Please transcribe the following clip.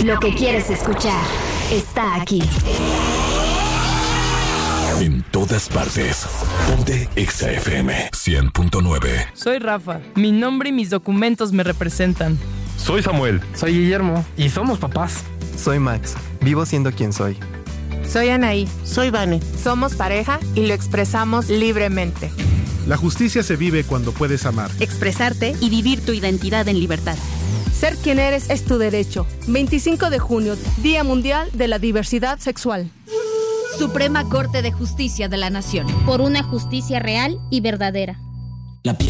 Lo que quieres escuchar está aquí. En todas partes. Ponte Exa FM 100.9. Soy Rafa. Mi nombre y mis documentos me representan. Soy Samuel. Soy Guillermo. Y somos papás. Soy Max. Vivo siendo quien soy. Soy Anaí. Soy Vane. Somos pareja y lo expresamos libremente. La justicia se vive cuando puedes amar, expresarte y vivir tu identidad en libertad. Ser quien eres es tu derecho. 25 de junio, Día Mundial de la Diversidad Sexual. Suprema Corte de Justicia de la Nación. Por una justicia real y verdadera. La piel